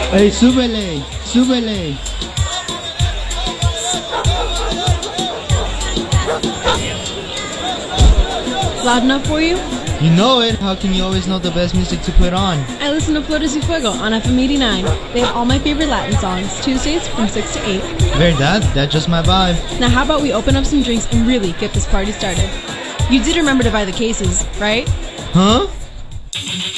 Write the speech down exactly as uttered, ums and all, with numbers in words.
Hey, súbele, súbele. Loud enough for you? You know it. How can you always know the best music to put on? I listen to Flores y Fuego on F M eighty-nine. They have all my favorite Latin songs, Tuesdays from six to eight. Verdad, that's just my vibe. Now how about we open up some drinks and really get this party started? You did remember to buy the cases, right? Huh?